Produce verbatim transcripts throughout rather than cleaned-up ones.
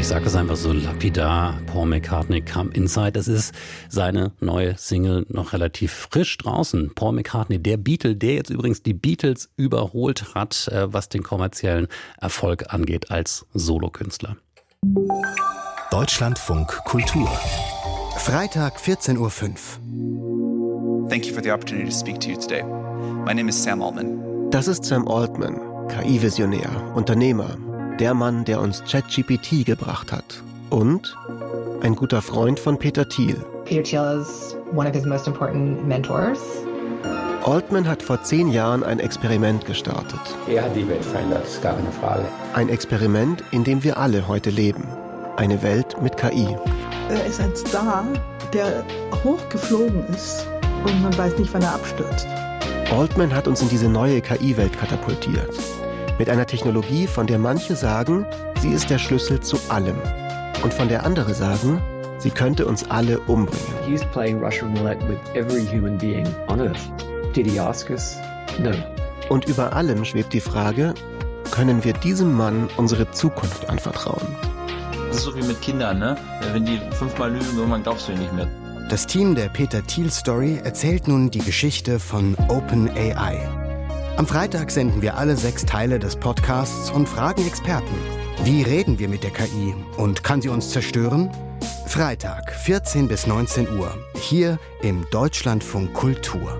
Ich sage es einfach so lapidar, Paul McCartney Come Inside. Das ist seine neue Single, noch relativ frisch draußen. Paul McCartney, der Beatle, der jetzt übrigens die Beatles überholt hat, was den kommerziellen Erfolg angeht als Solokünstler. Deutschlandfunk Kultur. Freitag, vierzehn Uhr fünf. Thank you for the opportunity to speak to you today. My name is Sam Altman. Das ist Sam Altman, K I-Visionär, Unternehmer. Der Mann, der uns ChatGPT gebracht hat. Und ein guter Freund von Peter Thiel. Peter Thiel is one of his most important mentors. Altman hat vor zehn Jahren ein Experiment gestartet. Er hat die Welt verändert, ist gar keine Frage. Ein Experiment, in dem wir alle heute leben. Eine Welt mit K I. Er ist ein Star, der hochgeflogen ist und man weiß nicht, wann er abstürzt. Altman hat uns in diese neue K I-Welt katapultiert. Mit einer Technologie, von der manche sagen, sie ist der Schlüssel zu allem. Und von der andere sagen, sie könnte uns alle umbringen. He's playing Russian roulette with every human being on Earth. Did he ask us? No. Und über allem schwebt die Frage, können wir diesem Mann unsere Zukunft anvertrauen? Das ist so wie mit Kindern, ne? Wenn die fünfmal lügen, irgendwann glaubst du ihnen nicht mehr. Das Team der Peter Thiel Story erzählt nun die Geschichte von OpenAI. Am Freitag senden wir alle sechs Teile des Podcasts und fragen Experten. Wie reden wir mit der K I und kann sie uns zerstören? Freitag, vierzehn bis neunzehn Uhr, hier im Deutschlandfunk Kultur.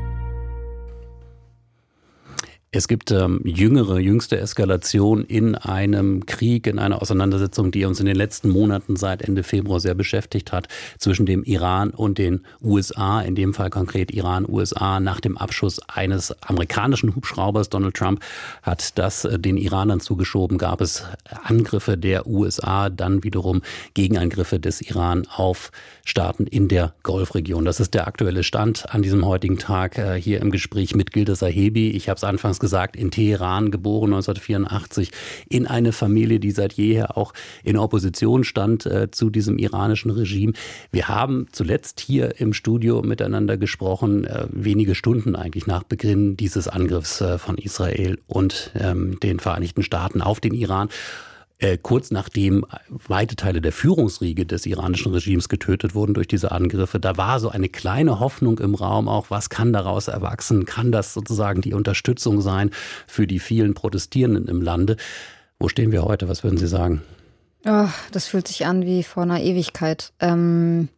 Es gibt ähm, jüngere, jüngste Eskalation in einem Krieg, in einer Auseinandersetzung, die uns in den letzten Monaten seit Ende Februar sehr beschäftigt hat, zwischen dem Iran und den U S A, in dem Fall konkret Iran, U S A. Nach dem Abschuss eines amerikanischen Hubschraubers, Donald Trump hat das äh, den Iranern zugeschoben, gab es Angriffe der U S A, dann wiederum Gegenangriffe des Iran auf Staaten in der Golfregion. Das ist der aktuelle Stand an diesem heutigen Tag äh, hier im Gespräch mit Gilda Sahebi. Ich habe es anfangs gesagt, in Teheran geboren neunzehnhundertvierundachtzig, in eine Familie, die seit jeher auch in Opposition stand äh, zu diesem iranischen Regime. Wir haben zuletzt hier im Studio miteinander gesprochen, äh, wenige Stunden eigentlich nach Beginn dieses Angriffs äh, von Israel und ähm, den Vereinigten Staaten auf den Iran. Äh, kurz nachdem weite Teile der Führungsriege des iranischen Regimes getötet wurden durch diese Angriffe, da war so eine kleine Hoffnung im Raum auch, was kann daraus erwachsen? Kann das sozusagen die Unterstützung sein für die vielen Protestierenden im Lande? Wo stehen wir heute? Was würden Sie sagen? Oh, das fühlt sich an wie vor einer Ewigkeit. Ähm,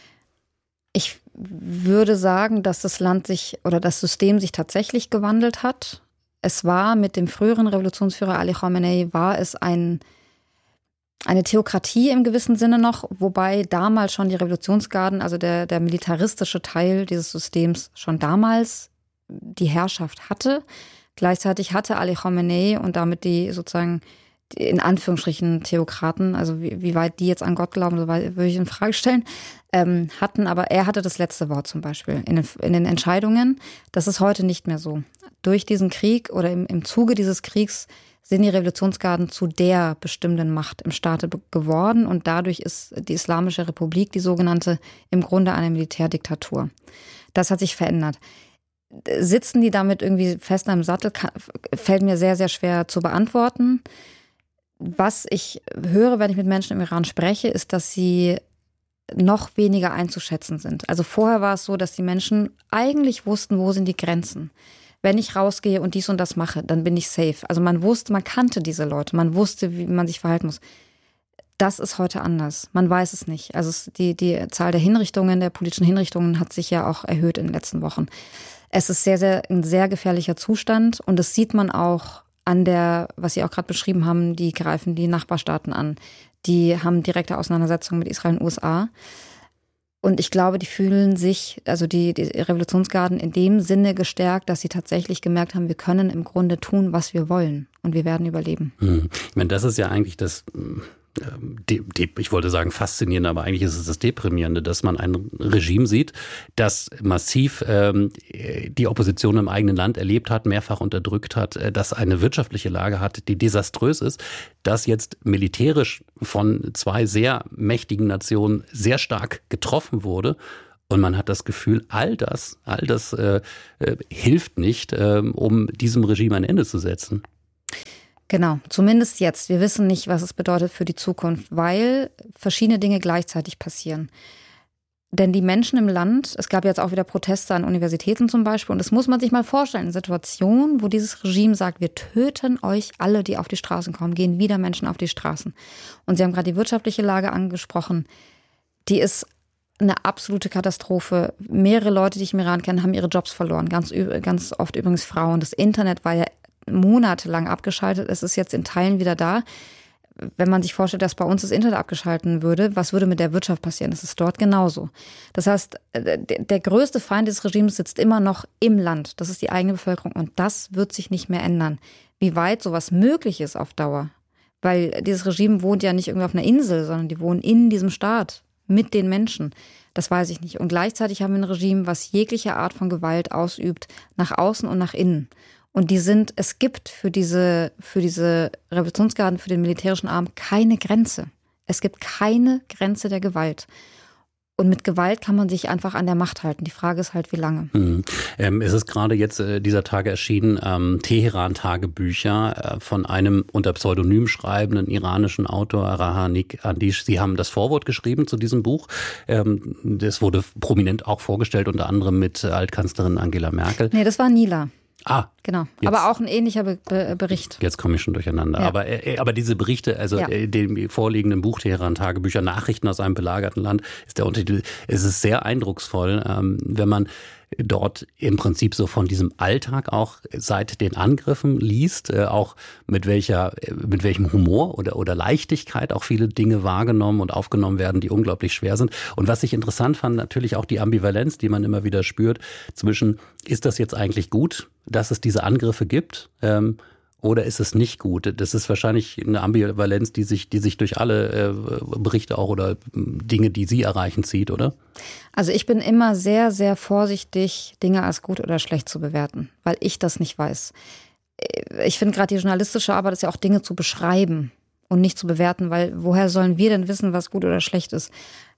ich würde sagen, dass das Land sich oder das System sich tatsächlich gewandelt hat. Es war mit dem früheren Revolutionsführer Ali Khamenei war es ein, eine Theokratie im gewissen Sinne noch, wobei damals schon die Revolutionsgarden, also der, der militaristische Teil dieses Systems schon damals die Herrschaft hatte. Gleichzeitig hatte Ali Khamenei und damit die sozusagen die in Anführungsstrichen Theokraten, also wie, wie weit die jetzt an Gott glauben, so weit würde ich in Frage stellen, ähm, hatten, aber er hatte das letzte Wort zum Beispiel in den, in den Entscheidungen. Das ist heute nicht mehr so. Durch diesen Krieg oder im, im Zuge dieses Kriegs sind die Revolutionsgarden zu der bestimmenden Macht im Staate geworden und dadurch ist die Islamische Republik, die sogenannte, im Grunde eine Militärdiktatur. Das hat sich verändert. Sitzen die damit irgendwie fest am Sattel, kann, fällt mir sehr, sehr schwer zu beantworten. Was ich höre, wenn ich mit Menschen im Iran spreche, ist, dass sie noch weniger einzuschätzen sind. Also vorher war es so, dass die Menschen eigentlich wussten, wo sind die Grenzen. Wenn ich rausgehe und dies und das mache, dann bin ich safe. Also man wusste, man kannte diese Leute, man wusste, wie man sich verhalten muss. Das ist heute anders. Man weiß es nicht. Also es, die, die Zahl der Hinrichtungen, der politischen Hinrichtungen hat sich ja auch erhöht in den letzten Wochen. Es ist sehr, sehr, ein sehr gefährlicher Zustand und das sieht man auch an der, was Sie auch gerade beschrieben haben, die greifen die Nachbarstaaten an. Die haben direkte Auseinandersetzungen mit Israel und U S A. Und ich glaube, die fühlen sich, also die, die Revolutionsgarden in dem Sinne gestärkt, dass sie tatsächlich gemerkt haben, wir können im Grunde tun, was wir wollen und wir werden überleben. Hm. Ich meine, das ist ja eigentlich das, de, de, ich wollte sagen faszinierende, aber eigentlich ist es das Deprimierende, dass man ein Regime sieht, das massiv ähm, die Opposition im eigenen Land erlebt hat, mehrfach unterdrückt hat, das eine wirtschaftliche Lage hat, die desaströs ist, das jetzt militärisch von zwei sehr mächtigen Nationen sehr stark getroffen wurde. Und man hat das Gefühl, all das, all das äh, äh, hilft nicht, äh, um diesem Regime ein Ende zu setzen. Genau, zumindest jetzt. Wir wissen nicht, was es bedeutet für die Zukunft, weil verschiedene Dinge gleichzeitig passieren. Denn die Menschen im Land, es gab jetzt auch wieder Proteste an Universitäten zum Beispiel, und das muss man sich mal vorstellen, eine Situation, wo dieses Regime sagt, wir töten euch alle, die auf die Straßen kommen, gehen wieder Menschen auf die Straßen. Und Sie haben gerade die wirtschaftliche Lage angesprochen, die ist eine absolute Katastrophe. Mehrere Leute, die ich im Iran kenne, haben ihre Jobs verloren, ganz, ganz oft übrigens Frauen. Das Internet war ja monatelang abgeschaltet, es ist jetzt in Teilen wieder da. Wenn man sich vorstellt, dass bei uns das Internet abgeschalten würde, was würde mit der Wirtschaft passieren? Das ist dort genauso. Das heißt, der größte Feind des Regimes sitzt immer noch im Land. Das ist die eigene Bevölkerung und das wird sich nicht mehr ändern. Wie weit sowas möglich ist auf Dauer, weil dieses Regime wohnt ja nicht irgendwie auf einer Insel, sondern die wohnen in diesem Staat mit den Menschen. Das weiß ich nicht. Und gleichzeitig haben wir ein Regime, was jegliche Art von Gewalt ausübt, nach außen und nach innen. Und die sind, es gibt für diese, für diese Revolutionsgarden, für den militärischen Arm keine Grenze. Es gibt keine Grenze der Gewalt. Und mit Gewalt kann man sich einfach an der Macht halten. Die Frage ist halt, wie lange. Hm. Ähm, es ist gerade jetzt äh, dieser Tage erschienen, ähm, Teheran-Tagebücher äh, von einem unter Pseudonym schreibenden iranischen Autor, Rahanik Andish. Sie haben das Vorwort geschrieben zu diesem Buch. Ähm, das wurde prominent auch vorgestellt, unter anderem mit Altkanzlerin Angela Merkel. Nee, das war Nila. Ah, genau. Jetzt, aber auch ein ähnlicher Be- Be- Bericht. Jetzt komme ich schon durcheinander. Ja. Aber, äh, aber diese Berichte, also ja. äh, dem vorliegenden Buch Teheran-Tagebücher, Nachrichten aus einem belagerten Land, ist der Untertitel. Es ist sehr eindrucksvoll, ähm, wenn man dort im Prinzip so von diesem Alltag auch seit den Angriffen liest, äh, auch mit welcher, mit welchem Humor oder, oder Leichtigkeit auch viele Dinge wahrgenommen und aufgenommen werden, die unglaublich schwer sind. Und was ich interessant fand, natürlich auch die Ambivalenz, die man immer wieder spürt zwischen, ist das jetzt eigentlich gut, dass es diese Angriffe gibt, ähm, oder ist es nicht gut? Das ist wahrscheinlich eine Ambivalenz, die sich, die sich durch alle äh, Berichte auch oder Dinge, die Sie erreichen, zieht, oder? Also ich bin immer sehr, sehr vorsichtig, Dinge als gut oder schlecht zu bewerten, weil ich das nicht weiß. Ich finde gerade die journalistische Arbeit ist ja auch Dinge zu beschreiben und nicht zu bewerten, weil woher sollen wir denn wissen, was gut oder schlecht ist?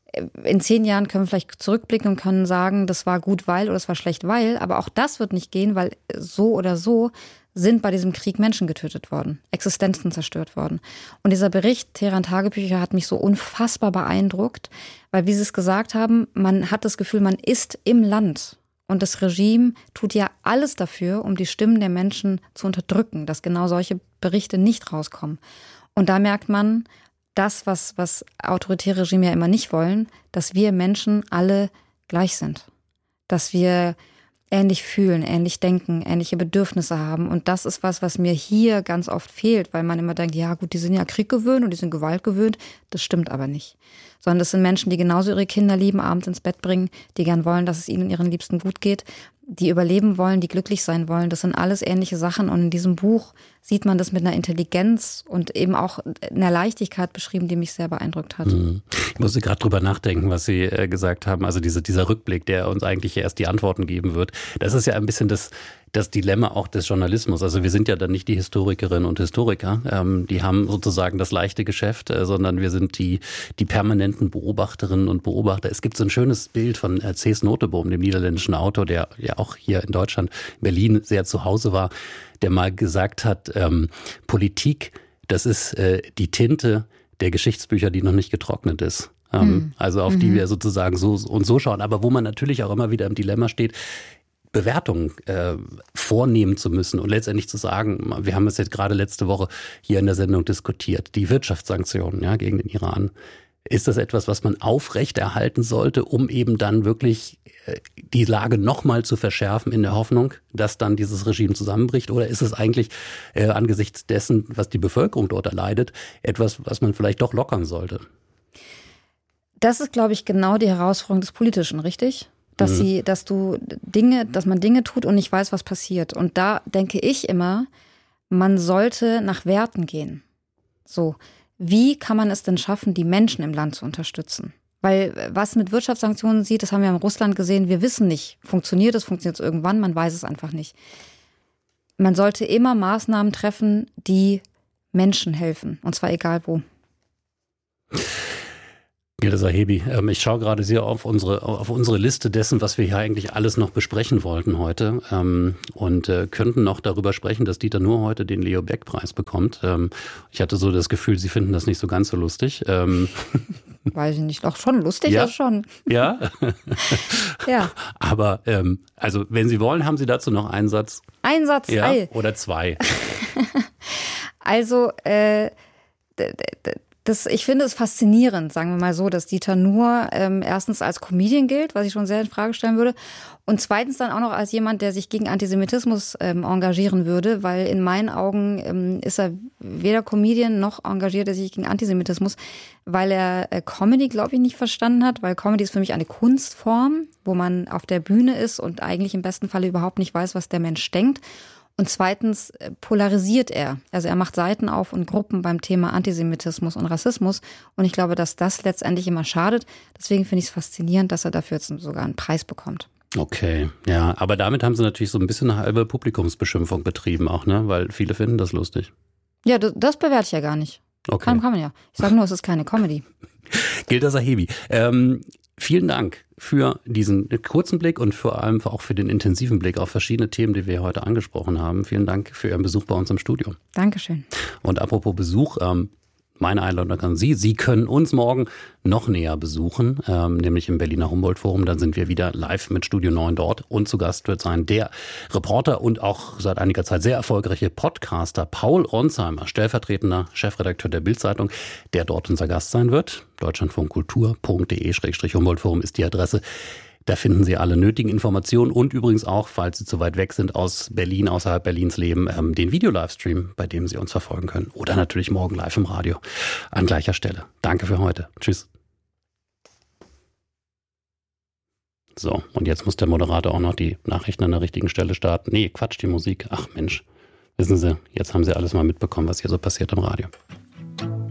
In zehn Jahren können wir vielleicht zurückblicken und können sagen, das war gut, weil oder das war schlecht, weil. Aber auch das wird nicht gehen, weil so oder so sind bei diesem Krieg Menschen getötet worden, Existenzen zerstört worden. Und dieser Bericht Teheran-Tagebücher hat mich so unfassbar beeindruckt, weil, wie Sie es gesagt haben, man hat das Gefühl, man ist im Land. Und das Regime tut ja alles dafür, um die Stimmen der Menschen zu unterdrücken, dass genau solche Berichte nicht rauskommen. Und da merkt man, das, was, was autoritäre Regime ja immer nicht wollen, dass wir Menschen alle gleich sind. Dass wir ähnlich fühlen, ähnlich denken, ähnliche Bedürfnisse haben. Und das ist was, was mir hier ganz oft fehlt, weil man immer denkt, ja gut, die sind ja Krieg gewöhnt und die sind Gewalt gewöhnt. Das stimmt aber nicht. Sondern das sind Menschen, die genauso ihre Kinder lieben, abends ins Bett bringen, die gern wollen, dass es ihnen und ihren Liebsten gut geht, die überleben wollen, die glücklich sein wollen. Das sind alles ähnliche Sachen. Und in diesem Buch sieht man das mit einer Intelligenz und eben auch einer Leichtigkeit beschrieben, die mich sehr beeindruckt hat. Ich musste gerade drüber nachdenken, was Sie äh, gesagt haben. Also diese, dieser Rückblick, der uns eigentlich erst die Antworten geben wird. Das ist ja ein bisschen das, das Dilemma auch des Journalismus. Also wir sind ja dann nicht die Historikerinnen und Historiker. Ähm, die haben sozusagen das leichte Geschäft, äh, sondern wir sind die, die permanenten Beobachterinnen und Beobachter. Es gibt so ein schönes Bild von äh, Cees Notenboom, dem niederländischen Autor, der ja auch hier in Deutschland, Berlin, sehr zu Hause war, der mal gesagt hat, ähm, Politik, das ist äh, die Tinte der Geschichtsbücher, die noch nicht getrocknet ist. Ähm, hm. Also auf mhm. die wir sozusagen so und so schauen. Aber wo man natürlich auch immer wieder im Dilemma steht, Bewertungen äh, vornehmen zu müssen und letztendlich zu sagen, wir haben es jetzt gerade letzte Woche hier in der Sendung diskutiert, die Wirtschaftssanktionen ja, gegen den Iran. Ist das etwas, was man aufrechterhalten sollte, um eben dann wirklich äh, die Lage nochmal zu verschärfen in der Hoffnung, dass dann dieses Regime zusammenbricht? Oder ist es eigentlich äh, angesichts dessen, was die Bevölkerung dort erleidet, etwas, was man vielleicht doch lockern sollte? Das ist, glaube ich, genau die Herausforderung des Politischen, richtig? Dass mhm. sie, dass du Dinge, dass man Dinge tut und nicht weiß, was passiert. Und da denke ich immer, man sollte nach Werten gehen. So. Wie kann man es denn schaffen, die Menschen im Land zu unterstützen? Weil was mit Wirtschaftssanktionen sieht, das haben wir in Russland gesehen, wir wissen nicht, funktioniert es, funktioniert es irgendwann, man weiß es einfach nicht. Man sollte immer Maßnahmen treffen, die Menschen helfen, und zwar egal wo. Gilda Sahebi, ähm, ich schaue gerade sehr auf unsere, auf unsere Liste dessen, was wir hier eigentlich alles noch besprechen wollten heute ähm, und äh, könnten noch darüber sprechen, dass Dieter Nuhr heute den Leo Beck-Preis bekommt. Ähm, ich hatte so das Gefühl, Sie finden das nicht so ganz so lustig. Ähm, Weiß ich nicht, doch schon lustig, ja, ja schon. Ja? Ja. Aber ähm, also wenn Sie wollen, haben Sie dazu noch einen Satz. Ein Satz, ja, ei. Oder zwei. Also, äh, d- d- das, ich finde es faszinierend, sagen wir mal so, dass Dieter Nuhr ähm, erstens als Comedian gilt, was ich schon sehr in Frage stellen würde, und zweitens dann auch noch als jemand, der sich gegen Antisemitismus ähm, engagieren würde, weil in meinen Augen ähm, ist er weder Comedian noch engagiert er sich gegen Antisemitismus, weil er äh, Comedy, glaube ich, nicht verstanden hat, weil Comedy ist für mich eine Kunstform, wo man auf der Bühne ist und eigentlich im besten Falle überhaupt nicht weiß, was der Mensch denkt. Und zweitens polarisiert er. Also er macht Seiten auf und Gruppen beim Thema Antisemitismus und Rassismus. Und ich glaube, dass das letztendlich immer schadet. Deswegen finde ich es faszinierend, dass er dafür jetzt sogar einen Preis bekommt. Okay, ja, aber damit haben Sie natürlich so ein bisschen eine halbe Publikumsbeschimpfung betrieben auch, ne? Weil viele finden das lustig. Ja, das, das bewerte ich ja gar nicht. Okay. Kann, kann man ja. Ich sage nur, es ist keine Comedy. Gilda Sahebi, ähm, vielen Dank für diesen kurzen Blick und vor allem auch für den intensiven Blick auf verschiedene Themen, die wir heute angesprochen haben. Vielen Dank für Ihren Besuch bei uns im Studio. Dankeschön. Und apropos Besuch, ähm, meine Einladung an Sie. Sie können uns morgen noch näher besuchen, ähm, nämlich im Berliner Humboldt-Forum. Dann sind wir wieder live mit Studio neun dort. Und zu Gast wird sein der Reporter und auch seit einiger Zeit sehr erfolgreiche Podcaster Paul Ronsheimer, stellvertretender Chefredakteur der Bild-Zeitung, der dort unser Gast sein wird. deutschlandfunkkultur punkt de Schrägstrich Humboldt-Forum ist die Adresse. Da finden Sie alle nötigen Informationen und übrigens auch, falls Sie zu weit weg sind aus Berlin, außerhalb Berlins leben, ähm, den Video-Livestream, bei dem Sie uns verfolgen können. Oder natürlich morgen live im Radio an gleicher Stelle. Danke für heute. Tschüss. So, und jetzt muss der Moderator auch noch die Nachrichten an der richtigen Stelle starten. Nee, Quatsch, die Musik. Ach Mensch, wissen Sie, jetzt haben Sie alles mal mitbekommen, was hier so passiert im Radio.